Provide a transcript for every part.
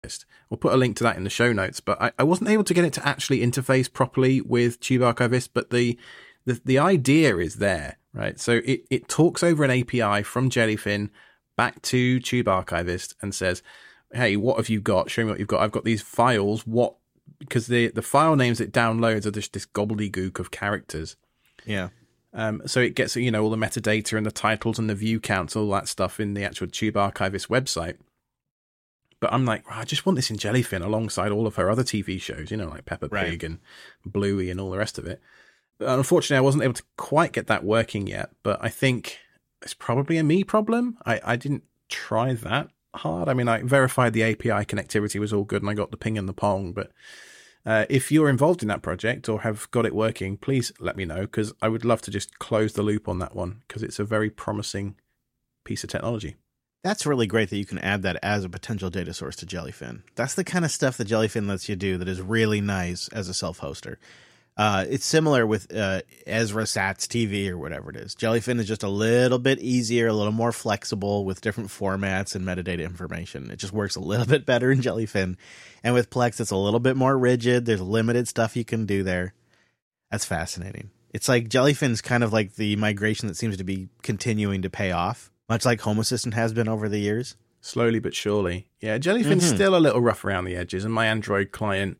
We'll put a link to that in the show notes, but I wasn't able to get it to actually interface properly with Tube Archivist, but the idea is there, right? So it talks over an API from Jellyfin back to Tube Archivist and says, hey, what have you got? Show me what you've got. I've got these files. Because the file names it downloads are just this gobbledygook of characters. Yeah. So it gets, all the metadata and the titles and the view counts, all that stuff in the actual Tube Archivist website. But I'm like, I just want this in Jellyfin alongside all of her other TV shows, like Peppa Pig and Bluey and all the rest of it. But unfortunately, I wasn't able to quite get that working yet. But I think it's probably a me problem. I didn't try that hard. I mean, I verified the API connectivity was all good and I got the ping and the pong. But if you're involved in that project or have got it working, please let me know, because I would love to just close the loop on that one, because it's a very promising piece of technology. That's really great that you can add that as a potential data source to Jellyfin. That's the kind of stuff that Jellyfin lets you do that is really nice as a self-hoster. It's similar with Ezra Sats TV or whatever it is. Jellyfin is just a little bit easier, a little more flexible with different formats and metadata information. It just works a little bit better in Jellyfin. And with Plex, it's a little bit more rigid. There's limited stuff you can do there. That's fascinating. It's like Jellyfin's kind of like the migration that seems to be continuing to pay off, much like Home Assistant has been over the years. Slowly but surely. Yeah, Jellyfin's still a little rough around the edges, and my Android client,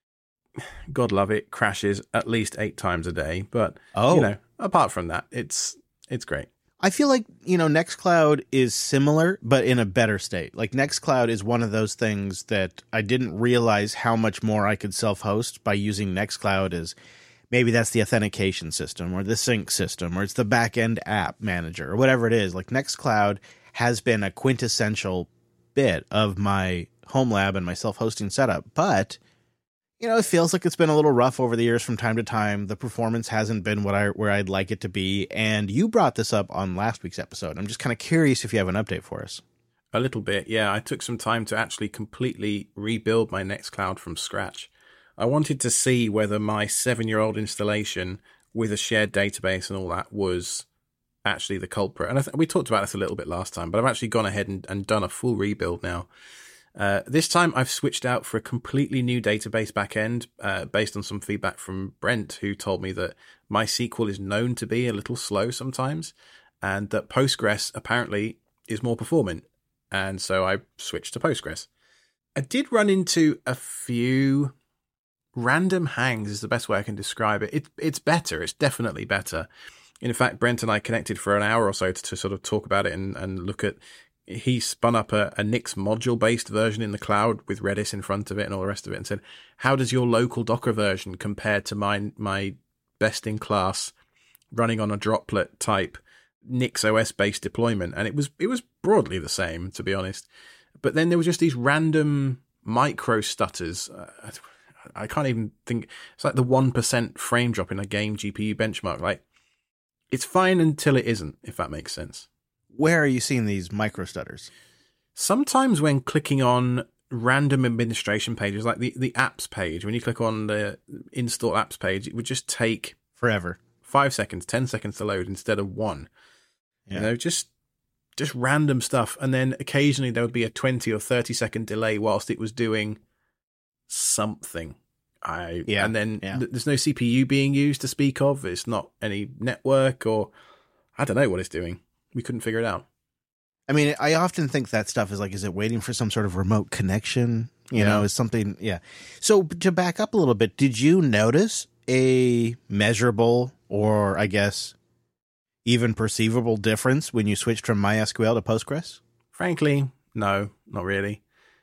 God love it, crashes at least 8 times a day. But, apart from that, it's great. I feel like, Nextcloud is similar, but in a better state. Like, Nextcloud is one of those things that I didn't realize how much more I could self-host by using Nextcloud as maybe that's the authentication system or the sync system or it's the back-end app manager or whatever it is. Like, Nextcloud has been a quintessential bit of my home lab and my self-hosting setup. But, it feels like it's been a little rough over the years from time to time. The performance hasn't been where I'd like it to be. And you brought this up on last week's episode. I'm just kind of curious if you have an update for us. A little bit, yeah. I took some time to actually completely rebuild my Nextcloud from scratch. I wanted to see whether my 7-year-old installation with a shared database and all that was actually the culprit. And we talked about this a little bit last time, but I've actually gone ahead and done a full rebuild now. This time I've switched out for a completely new database backend based on some feedback from Brent, who told me that MySQL is known to be a little slow sometimes and that Postgres apparently is more performant. And so I switched to Postgres. I did run into a few random hangs is the best way I can describe it. It's better. It's definitely better. In fact, Brent and I connected for an hour or so to sort of talk about it and look at. He spun up a Nix module-based version in the cloud with Redis in front of it and all the rest of it and said, how does your local Docker version compare to my best-in-class running on a droplet type Nix OS-based deployment? And it was broadly the same, to be honest. But then there were just these random micro stutters. I can't even think. It's like the 1% frame drop in a game GPU benchmark. Like, it's fine until it isn't, if that makes sense. Where are you seeing these micro stutters? Sometimes when clicking on random administration pages, like the apps page, when you click on the install apps page, it would just take forever, 5 seconds, 10 seconds to load instead of 1. Yeah. Just random stuff. And then occasionally there would be a 20 or 30 second delay whilst it was doing something. And then there's no CPU being used to speak of. It's not any network, or I don't know what it's doing. We couldn't figure it out. I mean, I often think that stuff is like, is it waiting for some sort of remote connection? You know, is something, So to back up a little bit, did you notice a measurable or I guess even perceivable difference when you switched from MySQL to Postgres? Frankly, no, not really.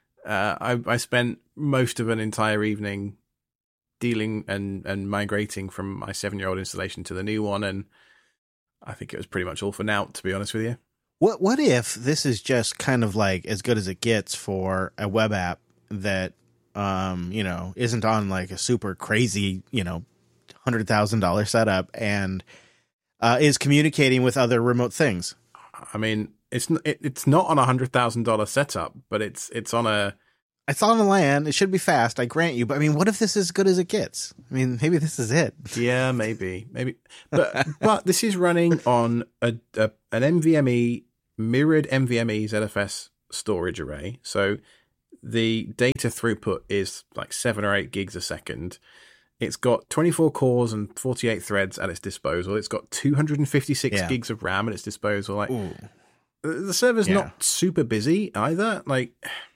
I spent most of an entire evening dealing and migrating from my 7-year-old installation to the new one, and I think it was pretty much all for now, to be honest with you. What if this is just kind of like as good as it gets for a web app that, isn't on like a super crazy, $100,000 setup and is communicating with other remote things? I mean, it's not on $100,000 setup, but it's on a. It's on the LAN. It should be fast, I grant you. But I mean, what if this is as good as it gets? I mean, maybe this is it. Yeah, maybe. But this is running on an NVMe, mirrored NVMe ZFS storage array. So The data throughput is like 7 or 8 gigs a second. It's got 24 cores and 48 threads at its disposal. It's got 256 gigs of RAM at its disposal. Like, the server's not super busy either. Like,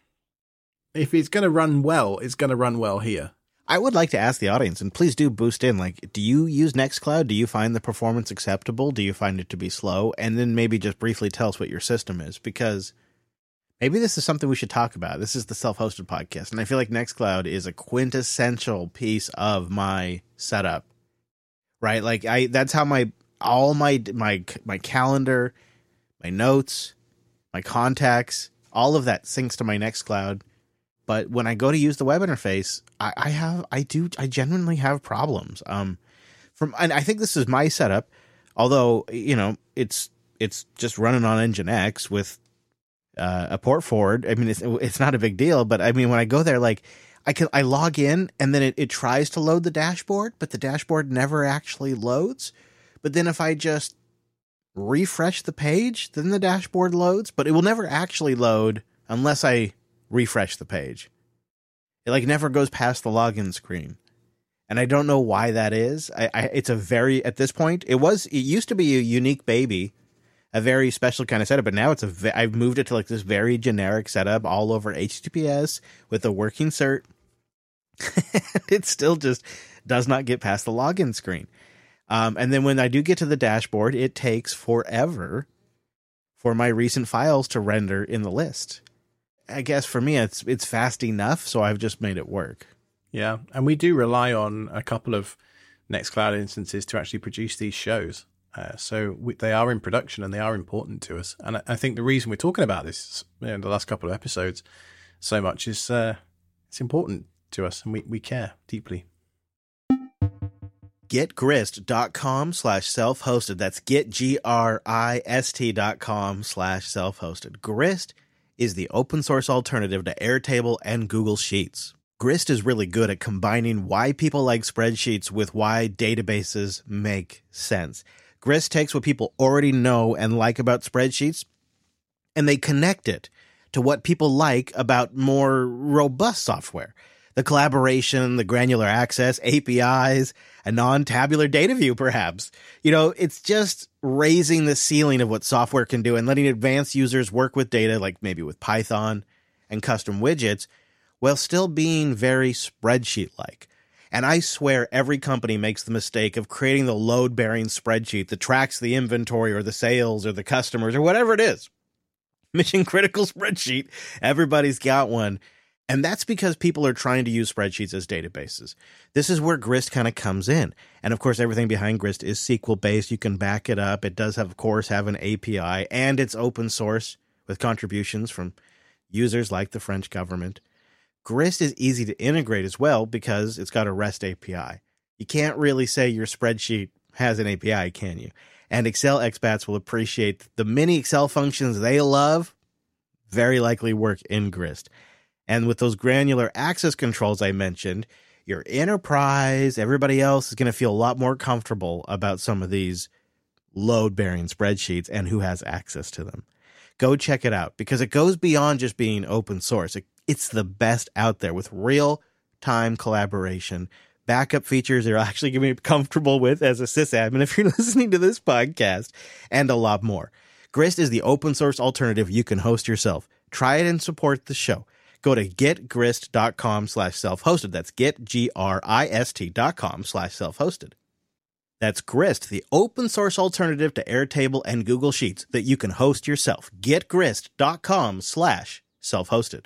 if it's going to run well, it's going to run well here. I would like to ask the audience, and please do boost in, like, do you use Nextcloud? Do you find the performance acceptable? Do you find it to be slow? And then maybe just briefly tell us what your system is, because maybe this is something we should talk about. This is the Self-Hosted Podcast, and I feel like Nextcloud is a quintessential piece of my setup, right? Like, that's how my calendar, my notes, my contacts, all of that syncs to my Nextcloud. But when I go to use the web interface, I genuinely have problems. And I think this is my setup, although, you know, it's just running on Nginx with a port forward. I mean, it's not a big deal, but I mean, when I go there, like, I log in and then it tries to load the dashboard, but the dashboard never actually loads. But then if I just refresh the page, then the dashboard loads, but it will never actually load unless I refresh the page. It like never goes past the login screen. And I don't know why that is. It's a very, at this point, it used to be a unique baby, a very special kind of setup, but now I've moved it to like this very generic setup all over HTTPS with a working cert. It still just does not get past the login screen. And then when I do get to the dashboard, it takes forever for my recent files to render in the list. I guess for me, it's fast enough, so I've just made it work. Yeah, and we do rely on a couple of Nextcloud instances to actually produce these shows. So they are in production and they are important to us. And I think the reason we're talking about this in the last couple of episodes so much is it's important to us and we care deeply. GetGrist.com/self-hosted. That's GetGrist.com/self-hosted. Grist is the open source alternative to Airtable and Google Sheets. Grist is really good at combining why people like spreadsheets with why databases make sense. Grist takes what people already know and like about spreadsheets, and they connect it to what people like about more robust software. The collaboration, the granular access, APIs, a non-tabular data view, perhaps. You know, it's just raising the ceiling of what software can do and letting advanced users work with data, like maybe with Python and custom widgets, while still being very spreadsheet-like. And I swear every company makes the mistake of creating the load-bearing spreadsheet that tracks the inventory or the sales or the customers or whatever it is. Mission-critical spreadsheet. Everybody's got one. And that's because people are trying to use spreadsheets as databases. This is where Grist kind of comes in. And of course, everything behind Grist is SQL-based. You can back it up. It does, of course, have an API, and it's open source with contributions from users like the French government. Grist is easy to integrate as well because it's got a REST API. You can't really say your spreadsheet has an API, can you? And Excel expats will appreciate the many Excel functions they love very likely work in Grist. And with those granular access controls I mentioned, your enterprise, everybody else is going to feel a lot more comfortable about some of these load-bearing spreadsheets and who has access to them. Go check it out because it goes beyond just being open source. It's the best out there with real-time collaboration, backup features you're actually going to be comfortable with as a sysadmin if you're listening to this podcast, and a lot more. Grist is the open source alternative you can host yourself. Try it and support the show. Go to getgrist.com/self-hosted. That's getgrist.com/self-hosted. That's Grist, the open source alternative to Airtable and Google Sheets that you can host yourself. Getgrist.com/self-hosted.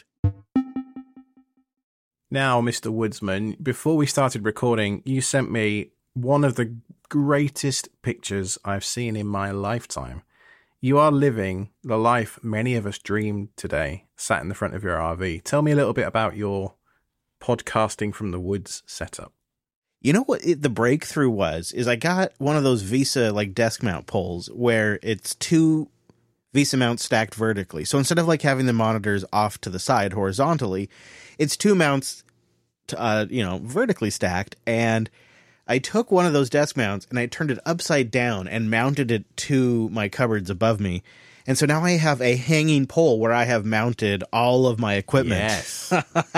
Now, Mr. Woodsman, before we started recording, you sent me one of the greatest pictures I've seen in my lifetime. You are living the life many of us dreamed today, sat in the front of your RV. Tell me a little bit about your podcasting from the woods setup. You know what the breakthrough was? I got one of those VESA like desk mount poles where it's two VESA mounts stacked vertically. So instead of like having the monitors off to the side horizontally, it's two mounts, vertically stacked. And I took one of those desk mounts and I turned it upside down and mounted it to my cupboards above me. And so now I have a hanging pole where I have mounted all of my equipment. Yes.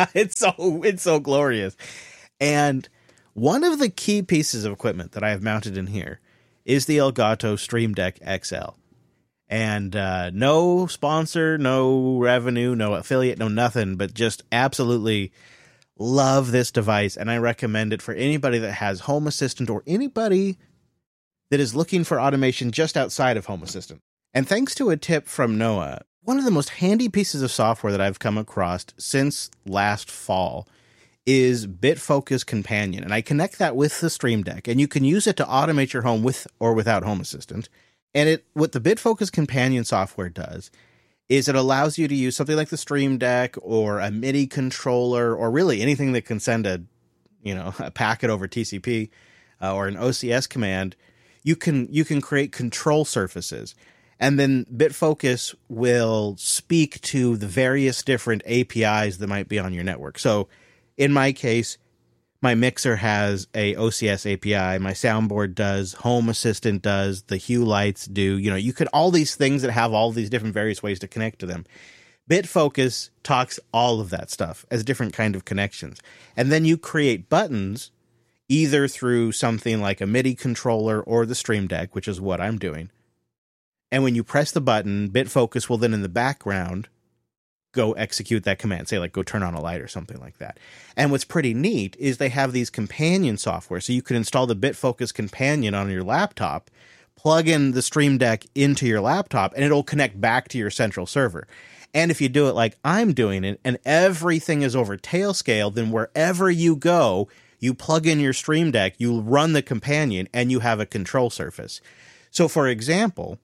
It's so glorious. And one of the key pieces of equipment that I have mounted in here is the Elgato Stream Deck XL. And no sponsor, no revenue, no affiliate, no nothing, but just absolutely love this device. And I recommend it for anybody that has Home Assistant or anybody that is looking for automation just outside of Home Assistant. And thanks to a tip from Noah, one of the most handy pieces of software that I've come across since last fall is BitFocus Companion. And I connect that with the Stream Deck, and you can use it to automate your home with or without Home Assistant. And what the BitFocus Companion software does is it allows you to use something like the Stream Deck or a MIDI controller or really anything that can send a packet over TCP or an OCS command. You can create control surfaces, and then BitFocus will speak to the various different APIs that might be on your network. So in my case, my mixer has a OCS API, my soundboard does, Home Assistant does, the Hue lights do. You could all these things that have all these different various ways to connect to them. BitFocus talks all of that stuff as different kind of connections. And then you create buttons either through something like a MIDI controller or the Stream Deck, which is what I'm doing. And when you press the button, BitFocus will then in the background go execute that command, say like go turn on a light or something like that. And what's pretty neat is they have these companion software. So you can install the BitFocus Companion on your laptop, plug in the Stream Deck into your laptop, and it'll connect back to your central server. And if you do it like I'm doing it, and everything is over Tailscale, then wherever you go, you plug in your Stream Deck, you run the Companion, and you have a control surface. So for example,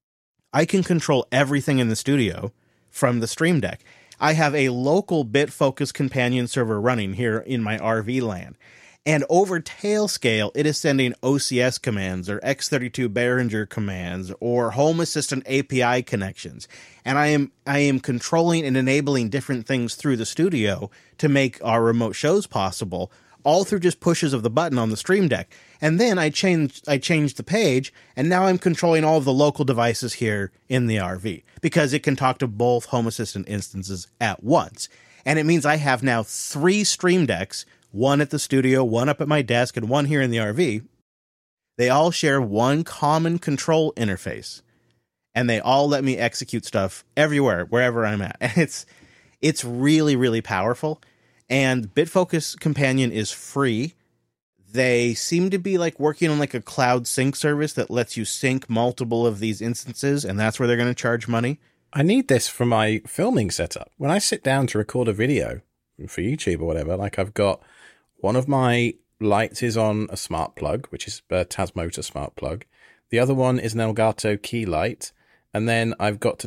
I can control everything in the studio from the Stream Deck. I have a local BitFocus Companion server running here in my RV LAN. And over Tailscale, it is sending OCS commands or X32 Behringer commands or Home Assistant API connections. And I am controlling and enabling different things through the studio to make our remote shows possible, all through just pushes of the button on the Stream Deck. And then I changed the page, and now I'm controlling all of the local devices here in the RV because it can talk to both Home Assistant instances at once. And it means I have now 3 Stream Decks, one at the studio, one up at my desk, and one here in the RV. They all share one common control interface, and they all let me execute stuff everywhere, wherever I'm at. And it's really, really powerful. And BitFocus Companion is free. They seem to be like working on like a cloud sync service that lets you sync multiple of these instances, and that's where they're going to charge money. I need this for my filming setup. When I sit down to record a video for YouTube or whatever, like I've got one of my lights is on a smart plug, which is a Tasmotor smart plug. The other one is an Elgato key light. And then I've got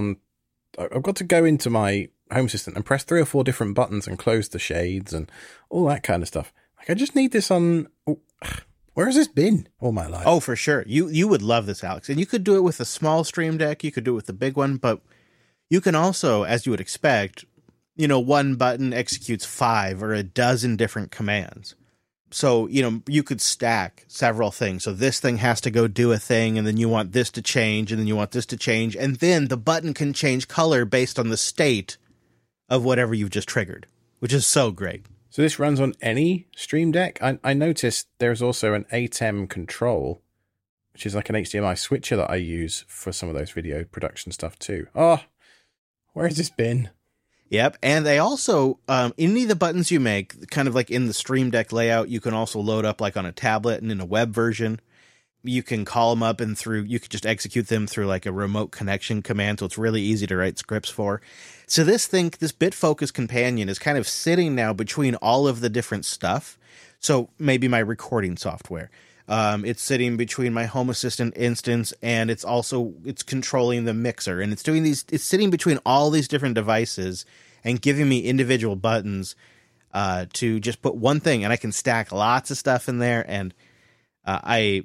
to go into my Home Assistant and press 3 or 4 different buttons and close the shades and all that kind of stuff. Like, I just need this on... where has this been all my life? Oh, for sure. You would love this, Alex. And you could do it with a small Stream Deck. You could do it with the big one. But you can also, as you would expect, one button executes 5 or a dozen different commands. So, you could stack several things. So this thing has to go do a thing, and then you want this to change, and then you want this to change. And then the button can change color based on the state of whatever you've just triggered, which is so great. So this runs on any Stream Deck? I noticed there's also an ATEM control, which is like an HDMI switcher that I use for some of those video production stuff too. Oh, where has this been? Yep, and they also, any of the buttons you make, kind of like in the Stream Deck layout, you can also load up like on a tablet and in a web version. You can call them up and you could just execute them through like a remote connection command, so it's really easy to write scripts for. So this BitFocus Companion is kind of sitting now between all of the different stuff. So maybe my recording software. It's sitting between my Home Assistant instance, and it's controlling the mixer, and it's sitting between all these different devices and giving me individual buttons to just put one thing, and I can stack lots of stuff in there. And I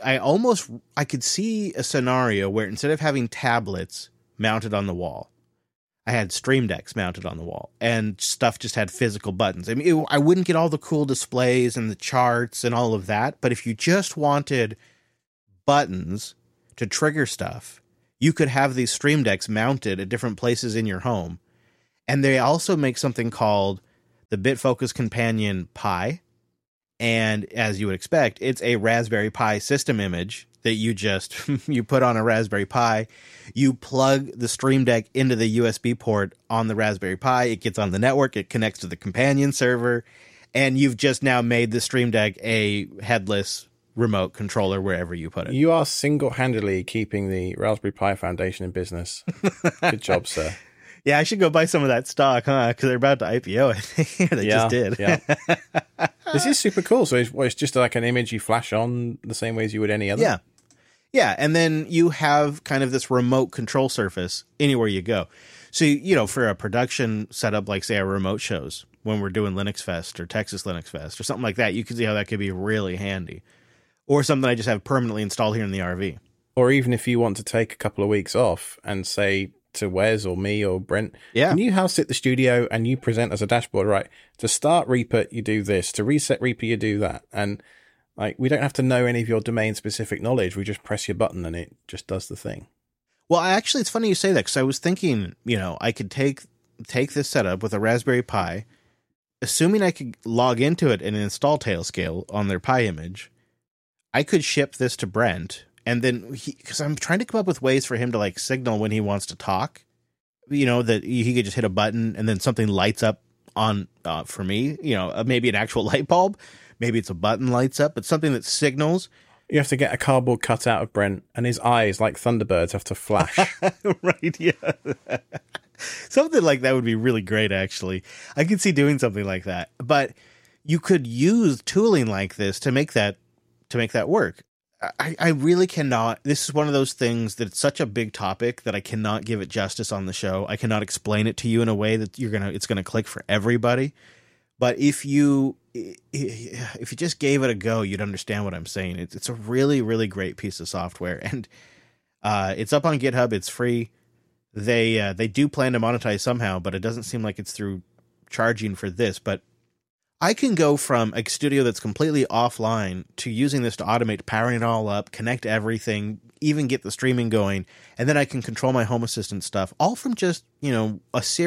could see a scenario where instead of having tablets mounted on the wall, I had Stream Decks mounted on the wall, and stuff just had physical buttons. I mean, I wouldn't get all the cool displays and the charts and all of that, but if you just wanted buttons to trigger stuff, you could have these Stream Decks mounted at different places in your home. And they also make something called the BitFocus Companion Pi. And as you would expect, it's a Raspberry Pi system image that you just you put on a Raspberry Pi. You plug the Stream Deck into the USB port on the Raspberry Pi. It gets on the network. It connects to the companion server. And you've just now made the Stream Deck a headless remote controller wherever you put it. You are single-handedly keeping the Raspberry Pi Foundation in business. Good job, sir. Yeah, I should go buy some of that stock, huh? Because they're about to IPO, I think. They just did. Yeah. This is super cool. So it's just like an image you flash on the same way as you would any other? Yeah. Yeah, and then you have kind of this remote control surface anywhere you go. So, you know, for a production setup like, say, our remote shows, when we're doing Linux Fest or Texas Linux Fest or something like that, you can see how that could be really handy. Or something I just have permanently installed here in the RV. Or even if you want to take a couple of weeks off and say to Wes or me or Brent, can you house sit the studio and you present as a dashboard, right? To start Reaper, you do this. To reset Reaper, you do that. And like, we don't have to know any of your domain specific knowledge. We just press your button and it just does the thing. Well, actually, it's funny you say that, because I was thinking, you know, I could take this setup with a Raspberry Pi, assuming I could log into it and install Tailscale on their Pi image. I could ship this to Brent, and then because I'm trying to come up with ways for him to like signal when he wants to talk, you know, that he could just hit a button and then something lights up on for me, you know, maybe an actual light bulb, maybe it's a button lights up, but something that signals. You have to get a cardboard cutout of Brent, and his eyes, like Thunderbirds, have to flash. Right, yeah. Something like that would be really great, actually. I could see doing something like that. But you could use tooling like this to make that work. I really cannot. This is one of those things that it's such a big topic that I cannot give it justice on the show. I cannot explain it to you in a way that it's gonna click for everybody. But if you just gave it a go, you'd understand what I'm saying. It's a really, really great piece of software, and it's up on GitHub. It's free. They do plan to monetize somehow, but it doesn't seem like it's through charging for this. But I can go from a studio that's completely offline to using this to automate, powering it all up, connect everything, even get the streaming going, and then I can control my Home Assistant stuff, all from just, you know,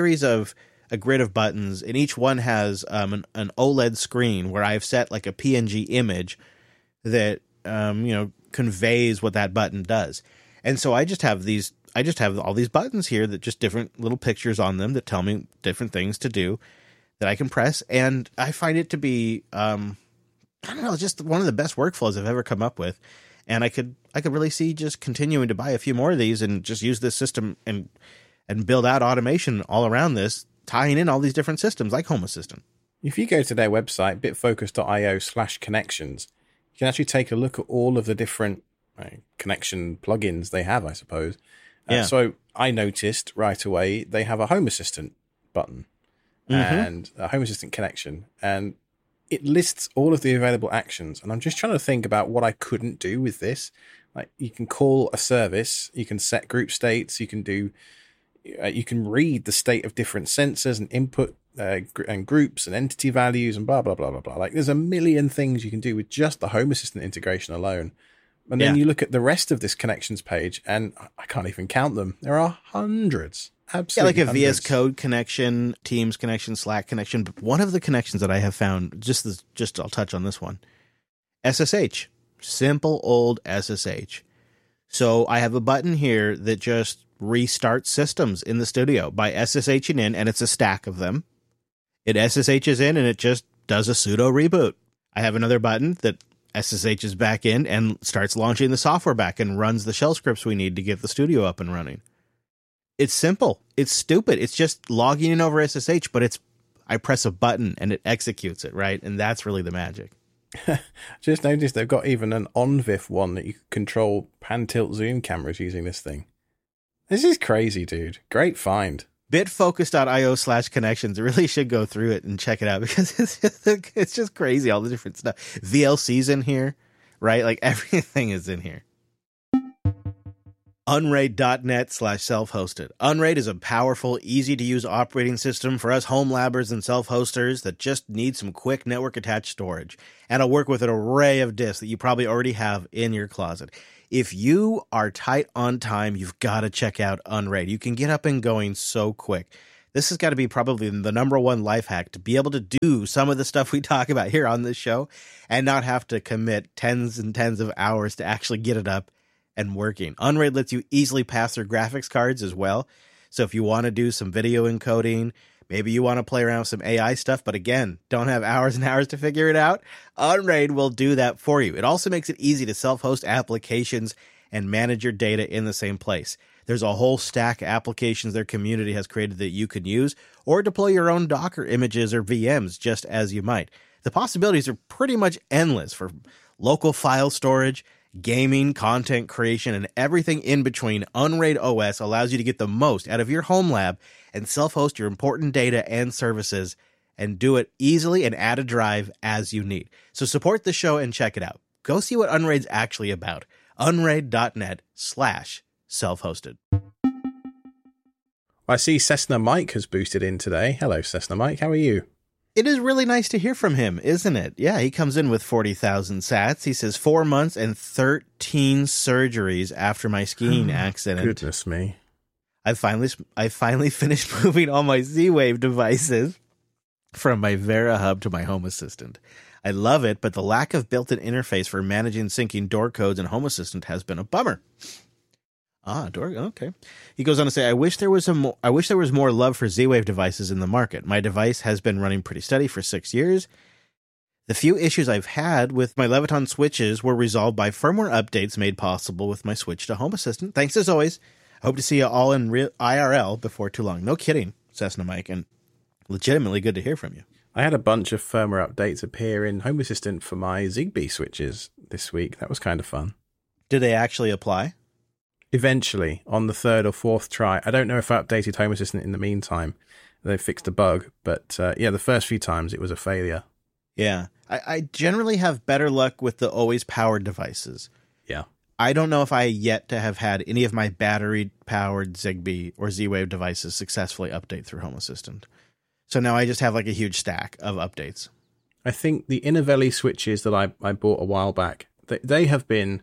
a grid of buttons, and each one has an OLED screen where I've set like a PNG image that conveys what that button does. And so I just have all these buttons here that just different little pictures on them that tell me different things to do that I can press, and I find it to be I don't know, just one of the best workflows I've ever come up with. And I could really see just continuing to buy a few more of these and just use this system and build out automation all around this, tying in all these different systems like Home Assistant. If you go to their website, bitfocus.io/connections, you can actually take a look at all of the different connection plugins they have, I suppose. So I noticed right away they have a Home Assistant button and a Home Assistant connection, and it lists all of the available actions. And I'm just trying to think about what I couldn't do with this. Like, you can call a service, you can set group states, you can read the state of different sensors and input and groups and entity values and blah, blah, blah, blah, blah. Like, there's a million things you can do with just the Home Assistant integration alone. And then you look at the rest of this connections page, and I can't even count them. There are hundreds. Absolutely. Yeah, like a VS Code connection, Teams connection, Slack connection. But one of the connections that I have found, just I'll touch on this one, SSH. Simple old SSH. So I have a button here that just restarts systems in the studio by SSHing in, and it's a stack of them. It SSHs in, and it just does a sudo reboot. I have another button that SSHs back in and starts launching the software back and runs the shell scripts we need to get the studio up and running. It's simple. It's stupid. It's just logging in over SSH, but I press a button and it executes it, right? And that's really the magic. Just noticed they've got even an OnVIF one that you can control pan tilt zoom cameras using this thing. This is crazy, dude. Great find. Bitfocus.io/connections. I really should go through it and check it out, because it's just crazy, all the different stuff. VLC's in here, right? Like, everything is in here. Unraid.net/self-hosted. Unraid is a powerful, easy-to-use operating system for us home labbers and self-hosters that just need some quick network-attached storage. And it'll work with an array of disks that you probably already have in your closet. If you are tight on time, you've got to check out Unraid. You can get up and going so quick. This has got to be probably the number one life hack to be able to do some of the stuff we talk about here on this show and not have to commit tens and tens of hours to actually get it up and working. Unraid lets you easily pass through graphics cards as well. So if you want to do some video encoding, maybe you want to play around with some AI stuff, but again, don't have hours and hours to figure it out, Unraid will do that for you. It also makes it easy to self-host applications and manage your data in the same place. There's a whole stack of applications their community has created that you can use, or deploy your own Docker images or VMs just as you might. The possibilities are pretty much endless for local file storage, gaming, content creation, and everything in between. Unraid OS allows you to get the most out of your home lab and self-host your important data and services, and do it easily and add a drive as you need. So support the show and check it out. Go see what Unraid's actually about. Unraid.net/self-hosted. I see Cessna Mike has boosted in today. Hello, Cessna Mike. How are you? It is really nice to hear from him, isn't it? Yeah, he comes in with 40,000 sats. He says 4 months and 13 surgeries after my skiing accident. Goodness me. I finally finished moving all my Z-Wave devices from my Vera Hub to my Home Assistant. I love it, but the lack of built-in interface for managing syncing door codes in Home Assistant has been a bummer. Okay. He goes on to say, I wish there was more love for Z-Wave devices in the market. My device has been running pretty steady for 6 years. The few issues I've had with my Leviton switches were resolved by firmware updates made possible with my switch to Home Assistant. Thanks as always. I hope to see you all in IRL before too long. No kidding, Cessna Mike, and legitimately good to hear from you. I had a bunch of firmware updates appear in Home Assistant for my Zigbee switches this week. That was kind of fun. Did they actually apply? Eventually, on the third or fourth try. I don't know if I updated Home Assistant in the meantime. They fixed a bug, but the first few times it was a failure. Yeah. I generally have better luck with the always powered devices. Yeah. I don't know if I yet to have had any of my battery-powered Zigbee or Z-Wave devices successfully update through Home Assistant. So now I just have like a huge stack of updates. I think the Innovelli switches that I bought a while back, they have been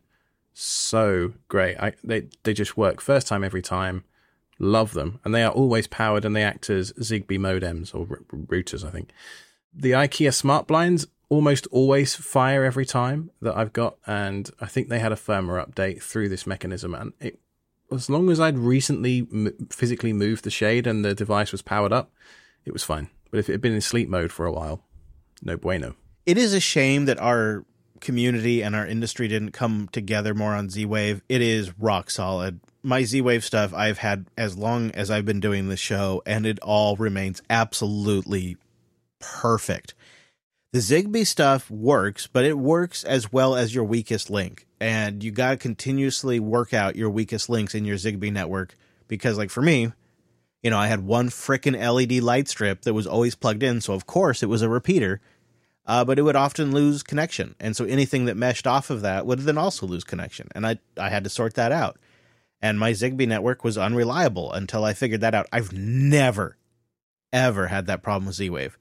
so great. They just work first time every time. Love them. And they are always powered, and they act as Zigbee modems or routers, I think. The IKEA smart blinds almost always fire every time that I've got, and I think they had a firmware update through this mechanism, and as long as I'd recently physically moved the shade and the device was powered up, it was fine. But if it had been in sleep mode for a while, no bueno. It is a shame that our community and our industry didn't come together more on Z-Wave. It is rock solid. My Z-Wave stuff I've had as long as I've been doing this show, and it all remains absolutely perfect. The Zigbee stuff works, but it works as well as your weakest link. And you got to continuously work out your weakest links in your Zigbee network, because like for me, I had one frickin' LED light strip that was always plugged in, so of course it was a repeater, but it would often lose connection. And so anything that meshed off of that would then also lose connection. And I had to sort that out. And my Zigbee network was unreliable until I figured that out. I've never, ever had that problem with Z-Wave.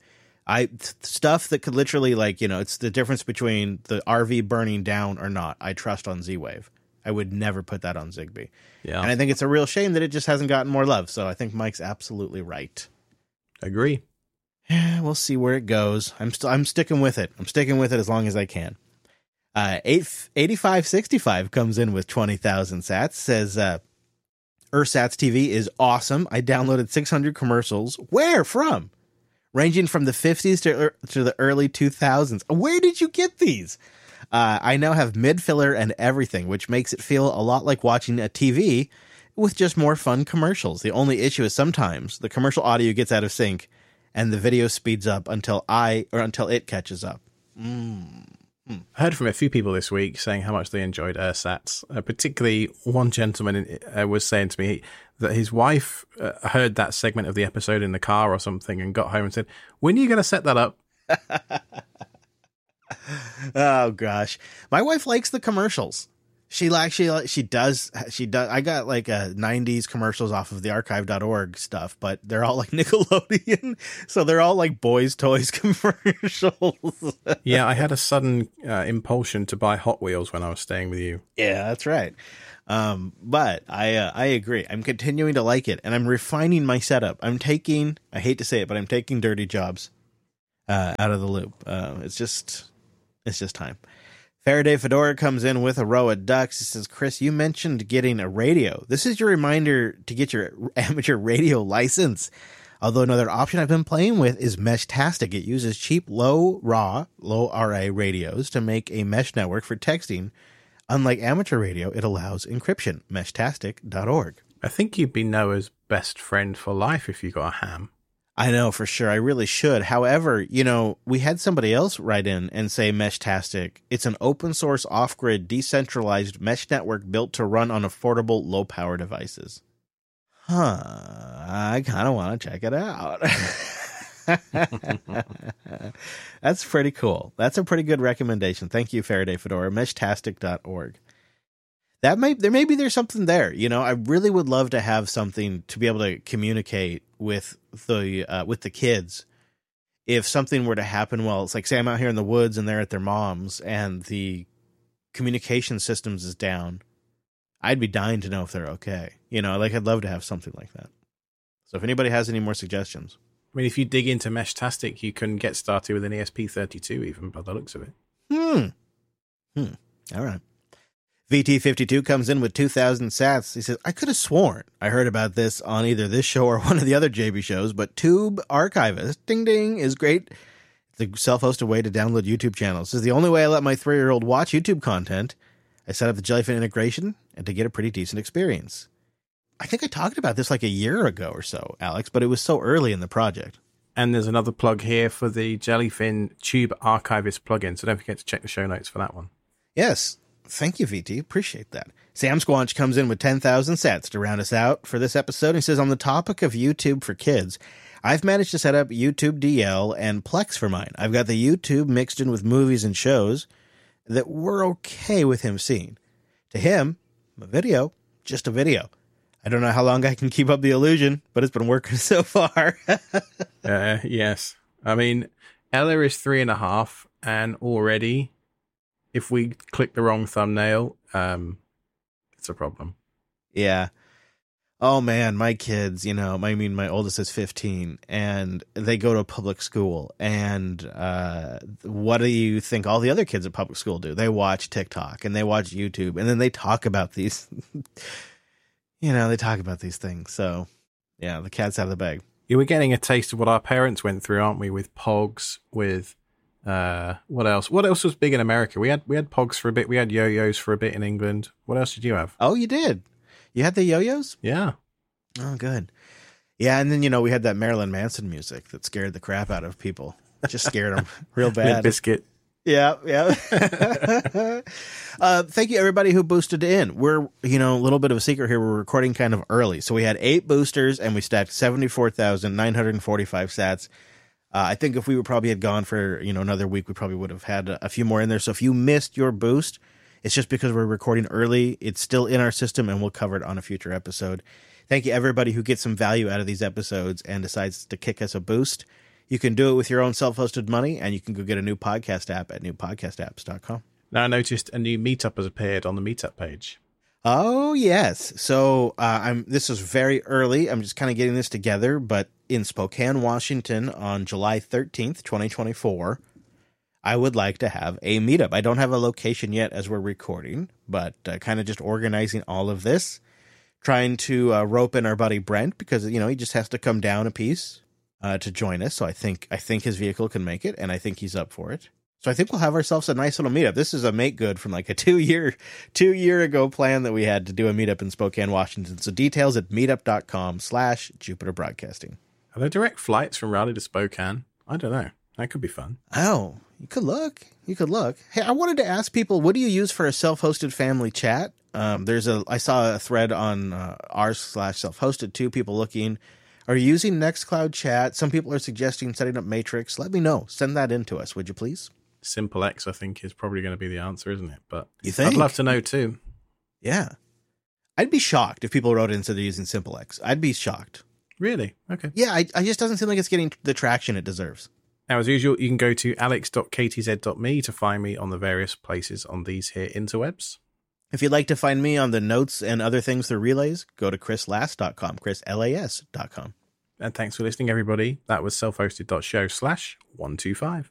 Stuff that could literally, it's the difference between the RV burning down or not. I trust on Z-Wave. I would never put that on Zigbee. Yeah. And I think it's a real shame that it just hasn't gotten more love. So I think Mike's absolutely right. Agree. Yeah, we'll see where it goes. I'm sticking with it. I'm sticking with it as long as I can. 8565 comes in with 20,000 sats. Says, Ursats TV is awesome. I downloaded 600 commercials. Where from? Ranging from the 50s to the early 2000s. Where did you get these? I now have mid-filler and everything, which makes it feel a lot like watching a TV with just more fun commercials. The only issue is sometimes the commercial audio gets out of sync and the video speeds up until it catches up. I heard from a few people this week saying how much they enjoyed Ursats. Particularly one gentleman was saying to me that his wife heard that segment of the episode in the car or something and got home and said, "When are you going to set that up?" Oh, gosh. My wife likes the commercials. She does. I got like 90s commercials off of the archive.org stuff, but they're all like Nickelodeon. So they're all like Boys Toys commercials. Yeah, I had a sudden impulsion to buy Hot Wheels when I was staying with you. Yeah, that's right. But I agree. I'm continuing to like it, and I'm refining my setup. I hate to say it, but I'm taking dirty jobs out of the loop. It's just time. Faraday Fedora comes in with a row of ducks. He says, Chris, you mentioned getting a radio. This is your reminder to get your amateur radio license. Although another option I've been playing with is Meshtastic. It uses cheap, low RA radios to make a mesh network for texting. Unlike amateur radio, it allows encryption. Meshtastic.org. I think you'd be Noah's best friend for life if you got a ham. I know, for sure. I really should. However, we had somebody else write in and say Meshtastic. It's an open source, off-grid, decentralized mesh network built to run on affordable, low-power devices. I kind of want to check it out. That's pretty cool. That's a pretty good recommendation. Thank you, Faraday Fedora. Meshtastic.org. There's something there. I really would love to have something to be able to communicate with the kids. If something were to happen, well, it's like, say I'm out here in the woods and they're at their mom's and the communication systems is down. I'd be dying to know if they're okay. I'd love to have something like that. So if anybody has any more suggestions. I mean, if you dig into Meshtastic, you can get started with an ESP32 even by the looks of it. All right. VT52 comes in with 2,000 sats. He says, I could have sworn I heard about this on either this show or one of the other JB shows, but Tube Archivist, ding ding, is great. It's a self-hosted way to download YouTube channels. This is the only way I let my 3-year-old watch YouTube content. I set up the Jellyfin integration and to get a pretty decent experience. I think I talked about this like a year ago or so, Alex, but it was so early in the project. And there's another plug here for the Jellyfin Tube Archivist plugin, so don't forget to check the show notes for that one. Yes. Thank you, VT. Appreciate that. Sam Squanch comes in with 10,000 sats to round us out for this episode. He says, on the topic of YouTube for kids, I've managed to set up YouTube DL and Plex for mine. I've got the YouTube mixed in with movies and shows that we're okay with him seeing. To him, a video, just a video. I don't know how long I can keep up the illusion, but it's been working so far. Yes. I mean, Ella is 3.5, and already, if we click the wrong thumbnail, it's a problem. Yeah. Oh man, my kids, my oldest is 15 and they go to a public school. And what do you think all the other kids at public school do? They watch TikTok and they watch YouTube and then they talk about these, they talk about these things. So yeah, the cat's out of the bag. Yeah, we're getting a taste of what our parents went through, aren't we? With Pogs, with what else? What else was big in America? We had Pogs for a bit. We had yo-yos for a bit in England. What else did you have? Oh, you did. You had the yo-yos? Yeah. Oh, good. Yeah, and then we had that Marilyn Manson music that scared the crap out of people. Just scared them real bad. Biscuit. Yeah. Thank you, everybody who boosted in. We're, a little bit of a secret here. We're recording kind of early. So we had 8 boosters, and we stacked 74,945 sats. I think if we probably had gone for, another week, we probably would have had a few more in there. So if you missed your boost, it's just because we're recording early. It's still in our system, and we'll cover it on a future episode. Thank you, everybody who gets some value out of these episodes and decides to kick us a boost. You can do it with your own self-hosted money, and you can go get a new podcast app at newpodcastapps.com. Now, I noticed a new meetup has appeared on the meetup page. Oh, yes. So this is very early. I'm just kind of getting this together, but in Spokane, Washington on July 13th, 2024, I would like to have a meetup. I don't have a location yet as we're recording, but kind of just organizing all of this, trying to rope in our buddy Brent because, he just has to come down a piece to join us. So I think his vehicle can make it, and I think he's up for it. So I think we'll have ourselves a nice little meetup. This is a make good from like a 2 year ago plan that we had to do a meetup in Spokane, Washington. So details at meetup.com/Jupiter Broadcasting. Are there direct flights from Raleigh to Spokane? I don't know. That could be fun. Oh, you could look. Hey, I wanted to ask people, what do you use for a self-hosted family chat? I saw a thread on r/self-hosted too. People looking. Are you using Nextcloud chat? Some people are suggesting setting up Matrix. Let me know. Send that in to us, would you please? SimpleX, I think, is probably going to be the answer, isn't it? But you think? I'd love to know too. Yeah. I'd be shocked if people wrote in and said they're using SimpleX. I'd be shocked. Really? Okay. Yeah, I just doesn't seem like it's getting the traction it deserves. Now, as usual, you can go to alex.ktz.me to find me on the various places on these here interwebs. If you'd like to find me on the notes and other things through Relays, go to chrislas.com, chrislas.com. And thanks for listening, everybody. That was selfhosted.show/125.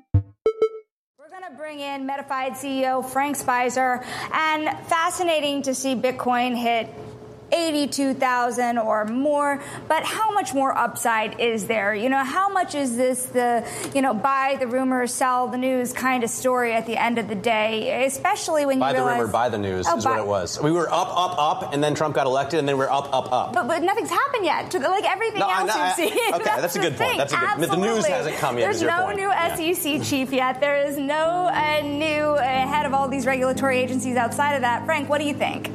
Bring in Metafied CEO Frank Spicer, and fascinating to see Bitcoin hit 82,000 or more, but how much more upside is there? How much is this the, buy the rumor, sell the news kind of story at the end of the day, especially when you realize... Buy the rumor, buy the news is what it was. We were up, and then Trump got elected, and then we're up. But nothing's happened yet. Like everything else you've seen. Okay, that's a good point. That's a good. The news hasn't come yet. There's no new SEC chief yet. There is no new head of all these regulatory agencies outside of that. Frank, what do you think?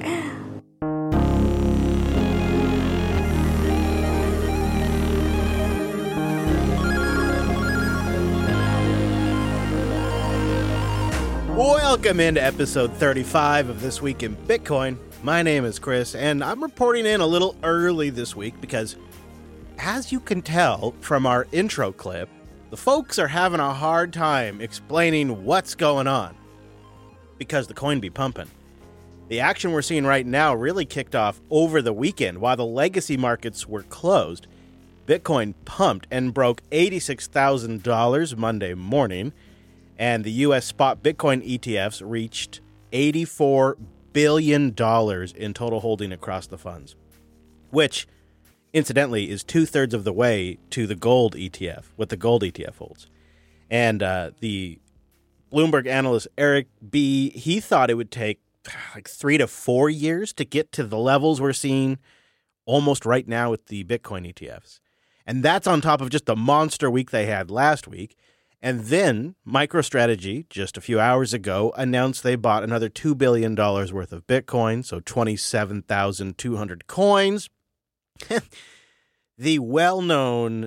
Welcome into episode 35 of This Week in Bitcoin. My name is Chris, and I'm reporting in a little early this week because, as you can tell from our intro clip, the folks are having a hard time explaining what's going on because the coin be pumping. The action we're seeing right now really kicked off over the weekend while the legacy markets were closed. Bitcoin pumped and broke $86,000 Monday morning. And the U.S. spot Bitcoin ETFs reached $84 billion in total holding across the funds, which, incidentally, is 2/3 of the way to the gold ETF, what the gold ETF holds. And the Bloomberg analyst Eric B., he thought it would take like 3 to 4 years to get to the levels we're seeing almost right now with the Bitcoin ETFs. And that's on top of just the monster week they had last week. And then MicroStrategy, just a few hours ago, announced they bought another $2 billion worth of Bitcoin, so 27,200 coins. The well-known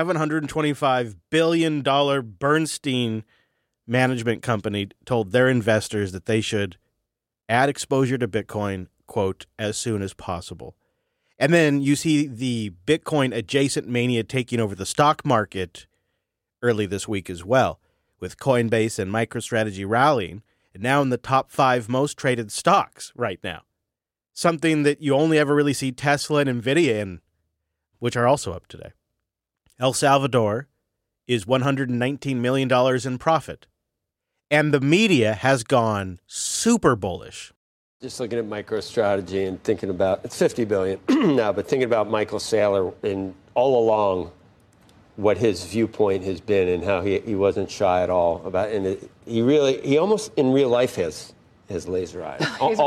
$725 billion Bernstein management company told their investors that they should add exposure to Bitcoin, quote, as soon as possible. And then you see the Bitcoin adjacent mania taking over the stock market early this week as well, with Coinbase and MicroStrategy rallying, and now in the top 5 most traded stocks right now. Something that you only ever really see Tesla and Nvidia in, which are also up today. El Salvador is $119 million in profit, and the media has gone super bullish. Just looking at MicroStrategy and thinking about, it's $50 billion now, but thinking about Michael Saylor and all along what his viewpoint has been and how he wasn't shy at all about it. And he almost in real life has laser eyes,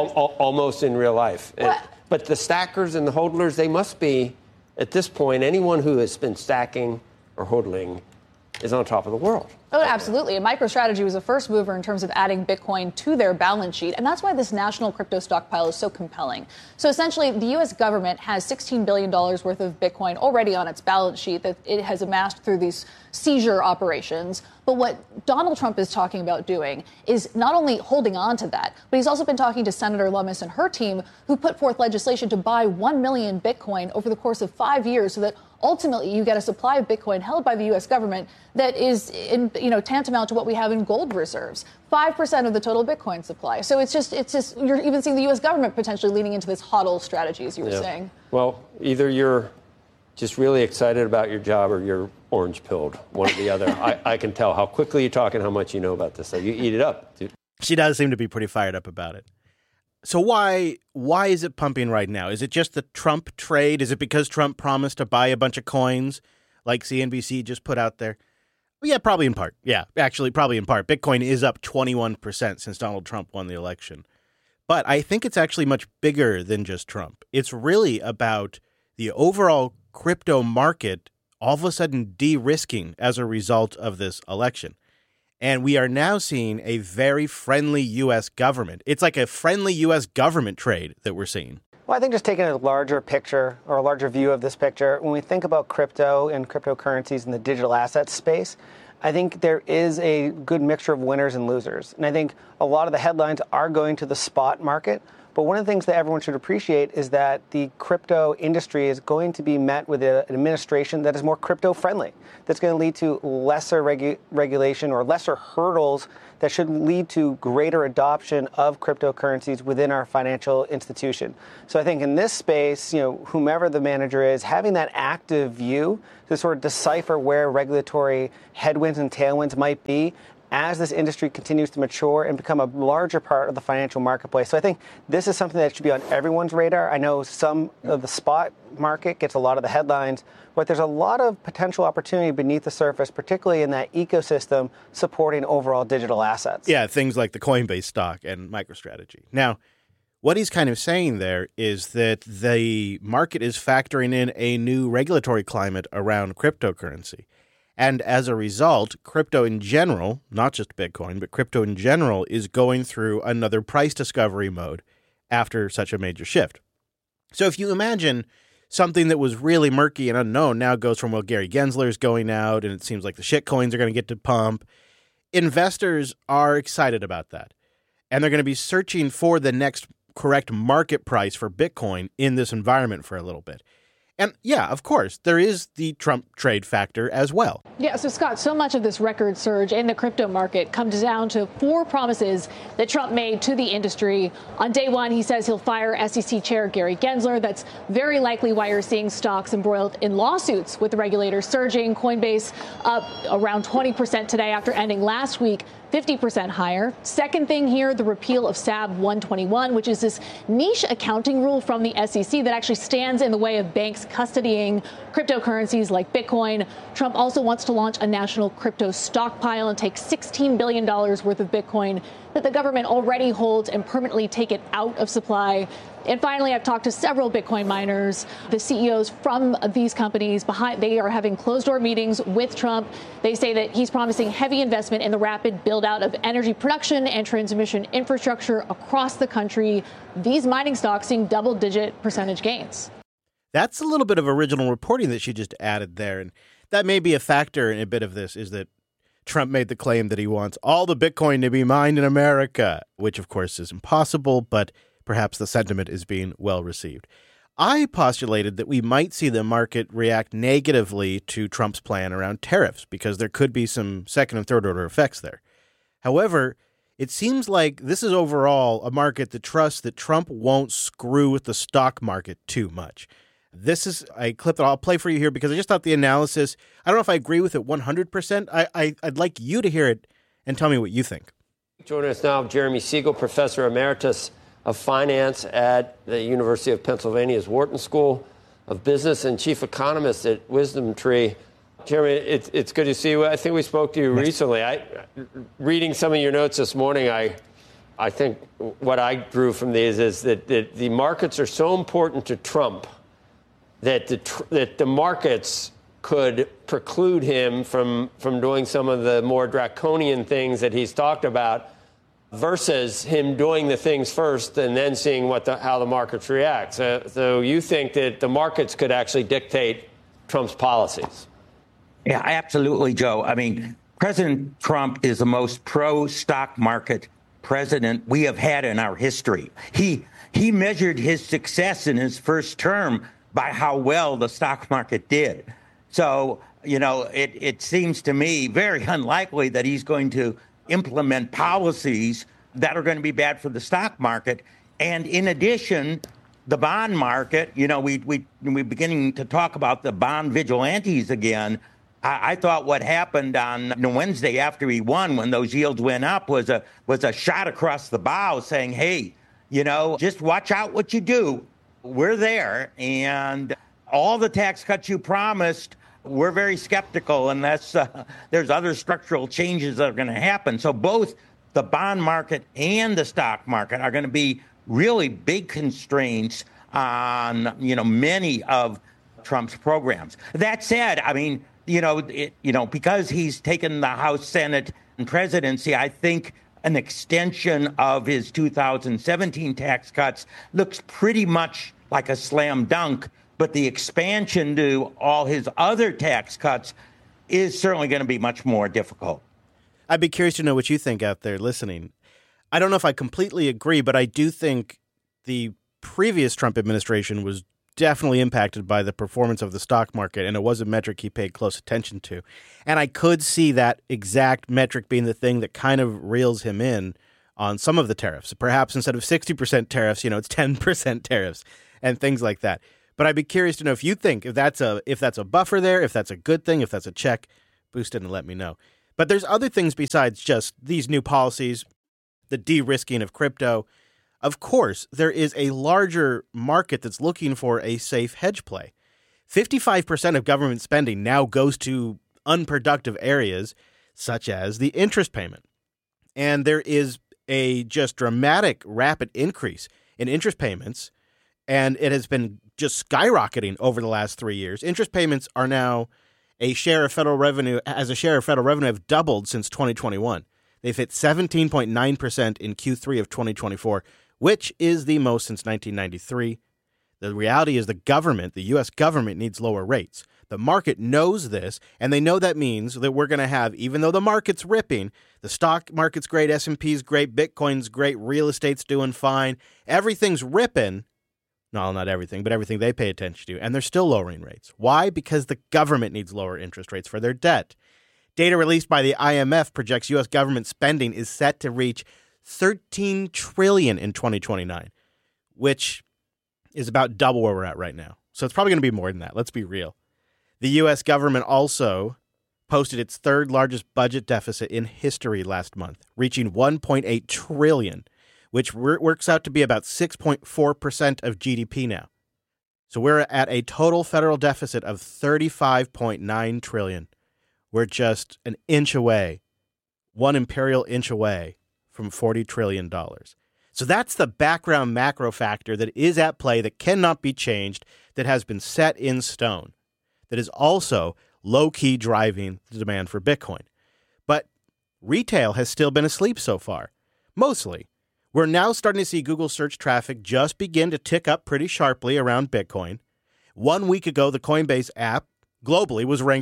almost in real life. But the stackers and the hodlers, they must be, at this point, anyone who has been stacking or hodling is on top of the world. Oh, absolutely. And MicroStrategy was a first mover in terms of adding Bitcoin to their balance sheet. And that's why this national crypto stockpile is so compelling. So essentially, the U.S. government has $16 billion worth of Bitcoin already on its balance sheet that it has amassed through these seizure operations. But what Donald Trump is talking about doing is not only holding on to that, but he's also been talking to Senator Lummis and her team, who put forth legislation to buy 1 million Bitcoin over the course of 5 years so that ultimately you get a supply of Bitcoin held by the U.S. government that is tantamount to what we have in gold reserves, 5% of the total Bitcoin supply. So it's just you're even seeing the U.S. government potentially leaning into this hodl strategy, as you were saying. Well, either you're just really excited about your job or you're orange pilled, one or the other. I can tell how quickly you talk and how much you know about this. So you eat it up, dude. She does seem to be pretty fired up about it. So why is it pumping right now? Is it just the Trump trade? Is it because Trump promised to buy a bunch of coins like CNBC just put out there? Well, yeah, probably in part. Yeah, actually, probably in part. Bitcoin is up 21% since Donald Trump won the election. But I think it's actually much bigger than just Trump. It's really about the overall crypto market all of a sudden de-risking as a result of this election. And we are now seeing a very friendly U.S. government. It's like a friendly U.S. government trade that we're seeing. Well, I think just taking a larger picture or a larger view of this picture, when we think about crypto and cryptocurrencies in the digital asset space, I think there is a good mixture of winners and losers. And I think a lot of the headlines are going to the spot market. But one of the things that everyone should appreciate is that the crypto industry is going to be met with an administration that is more crypto friendly. That's going to lead to lesser regulation or lesser hurdles that should lead to greater adoption of cryptocurrencies within our financial institution. So I think in this space, whomever the manager is, having that active view to sort of decipher where regulatory headwinds and tailwinds might be as this industry continues to mature and become a larger part of the financial marketplace. So I think this is something that should be on everyone's radar. I know some of the spot market gets a lot of the headlines, but there's a lot of potential opportunity beneath the surface, particularly in that ecosystem supporting overall digital assets. Yeah, things like the Coinbase stock and MicroStrategy. Now, what he's kind of saying there is that the market is factoring in a new regulatory climate around cryptocurrency. And as a result, crypto in general, not just Bitcoin, but crypto in general is going through another price discovery mode after such a major shift. So if you imagine something that was really murky and unknown now goes from, well, Gary Gensler's going out and it seems like the shit coins are going to get to pump. Investors are excited about that. And they're going to be searching for the next correct market price for Bitcoin in this environment for a little bit. And yeah, of course, there is the Trump trade factor as well. Yeah, so Scott, so much of this record surge in the crypto market comes down to 4 promises that Trump made to the industry. On day one, he says he'll fire SEC Chair Gary Gensler. That's very likely why you're seeing stocks embroiled in lawsuits with the regulators surging. Coinbase up around 20% today after ending last week 50% higher. Second thing here, the repeal of SAB 121, which is this niche accounting rule from the SEC that actually stands in the way of banks custodying cryptocurrencies like Bitcoin. Trump also wants to launch a national crypto stockpile and take $16 billion worth of Bitcoin that the government already holds and permanently take it out of supply. And finally, I've talked to several Bitcoin miners, the CEOs from these companies. They are having closed-door meetings with Trump. They say that he's promising heavy investment in the rapid build-out of energy production and transmission infrastructure across the country. These mining stocks seeing double-digit percentage gains. That's a little bit of original reporting that she just added there. And that may be a factor in a bit of this, is that Trump made the claim that he wants all the Bitcoin to be mined in America, which, of course, is impossible, but perhaps the sentiment is being well received. I postulated that we might see the market react negatively to Trump's plan around tariffs because there could be some second and third order effects there. However, it seems like this is overall a market that trusts that Trump won't screw with the stock market too much. This is a clip that I'll play for you here because I just thought the analysis, I don't know if I agree with it 100%. I'd like you to hear it and tell me what you think. Joining us now, Jeremy Siegel, Professor Emeritus of Finance at the University of Pennsylvania's Wharton School of Business and Chief Economist at Wisdom Tree. Jeremy, it's good to see you. I think we spoke to you recently. Reading some of your notes this morning, I think what I drew from these is that the markets are so important to Trump that the markets could preclude him from doing some of the more draconian things that he's talked about, versus him doing the things first and then seeing how the markets react. So you think that the markets could actually dictate Trump's policies? Yeah, absolutely, Joe. I mean, President Trump is the most pro-stock market president we have had in our history. He measured his success in his first term by how well the stock market did. So, it seems to me very unlikely that he's going to implement policies that are going to be bad for the stock market. And in addition, the bond market, we're beginning to talk about the bond vigilantes again. I thought what happened on Wednesday after he won, when those yields went up, was a shot across the bow saying, hey, just watch out what you do. We're there. And all the tax cuts you promised, we're very skeptical unless there's other structural changes that are going to happen. So both the bond market and the stock market are going to be really big constraints on, many of Trump's programs. That said, I mean, because he's taken the House, Senate, and presidency, I think an extension of his 2017 tax cuts looks pretty much like a slam dunk, but the expansion to all his other tax cuts is certainly going to be much more difficult. I'd be curious to know what you think out there listening. I don't know if I completely agree, but I do think the previous Trump administration was definitely impacted by the performance of the stock market, and it was a metric he paid close attention to. And I could see that exact metric being the thing that kind of reels him in on some of the tariffs. Perhaps instead of 60% tariffs, it's 10% tariffs and things like that. But I'd be curious to know if you think if that's a buffer there, if that's a good thing, if that's a check. Boost it and let me know. But there's other things besides just these new policies, the de-risking of crypto. Of course, there is a larger market that's looking for a safe hedge play. 55% of government spending now goes to unproductive areas, such as the interest payment. And there is a just dramatic, rapid increase in interest payments, and it has been just skyrocketing over the last 3 years. Interest payments are now a share of federal revenue, have doubled since 2021. They've hit 17.9% in Q3 of 2024, which is the most since 1993. The reality is the U.S. government needs lower rates. The market knows this, and they know that means that we're going to have, even though the market's ripping, the stock market's great, S&P's great, Bitcoin's great, real estate's doing fine, everything's ripping. No, not everything, but everything they pay attention to, and they're still lowering rates. Why? Because the government needs lower interest rates for their debt. Data released by the IMF projects U.S. government spending is set to reach $13 trillion in 2029, which is about double where we're at right now. So it's probably going to be more than that. Let's be real. The U.S. government also posted its third largest budget deficit in history last month, reaching $1.8 trillion, which works out to be about 6.4% of GDP now. So we're at a total federal deficit of $35.9 trillion. We're just an inch away, one imperial inch away from $40 trillion. So that's the background macro factor that is at play, that cannot be changed, that has been set in stone, that is also low-key driving the demand for Bitcoin. But retail has still been asleep so far, mostly. We're now starting to see Google search traffic just begin to tick up pretty sharply around Bitcoin. 1 week ago, the Coinbase app globally was ranked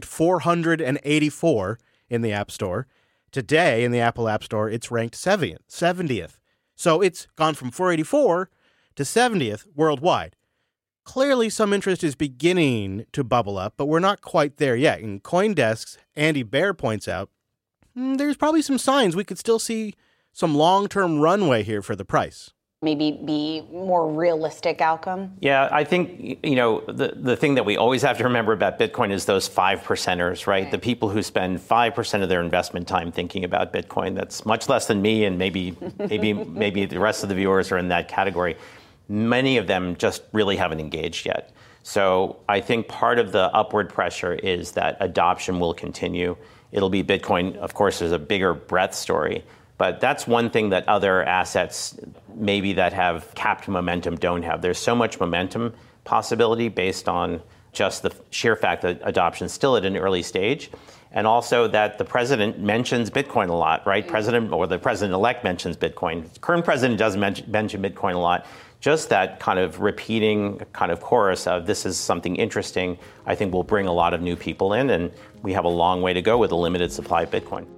484 in the App Store. Today, in the Apple App Store, it's ranked 70th. So it's gone from 484 to 70th worldwide. Clearly, some interest is beginning to bubble up, but we're not quite there yet. And CoinDesk's Andy Bear points out there's probably some signs we could still see some long-term runway here for the price. Maybe be more realistic outcome? Yeah, I think, the thing that we always have to remember about Bitcoin is those 5%ers, right? The people who spend 5% of their investment time thinking about Bitcoin. That's much less than me, and maybe the rest of the viewers are in that category. Many of them just really haven't engaged yet. So I think part of the upward pressure is that adoption will continue. It'll be Bitcoin, of course, there's a bigger breadth story. But that's one thing that other assets maybe that have capped momentum don't have. There's so much momentum possibility based on just the sheer fact that adoption is still at an early stage. And also that the president mentions Bitcoin a lot, right? The president-elect mentions Bitcoin. The current president doesn't mention Bitcoin a lot. Just that kind of repeating kind of chorus of this is something interesting, I think will bring a lot of new people in. And we have a long way to go with a limited supply of Bitcoin.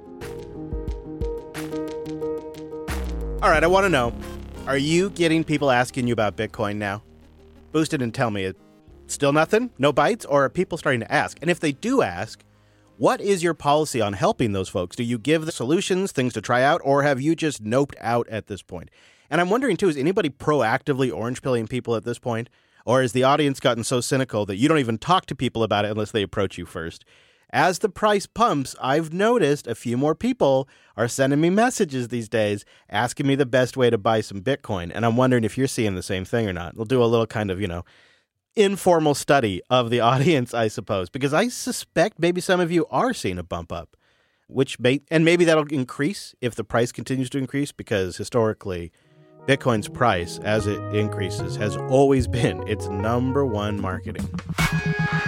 All right, I want to know, are you getting people asking you about Bitcoin now? Boost it and tell me. Still nothing? No bites? Or are people starting to ask? And if they do ask, what is your policy on helping those folks? Do you give the solutions, things to try out, or have you just noped out at this point? And I'm wondering, too, is anybody proactively orange-pilling people at this point? Or has the audience gotten so cynical that you don't even talk to people about it unless they approach you first? As the price pumps, I've noticed a few more people are sending me messages these days asking me the best way to buy some Bitcoin. And I'm wondering if you're seeing the same thing or not. We'll do a little kind of, informal study of the audience, I suppose, because I suspect maybe some of you are seeing a bump up, and maybe that'll increase if the price continues to increase, because historically, Bitcoin's price, as it increases, has always been its number one marketing.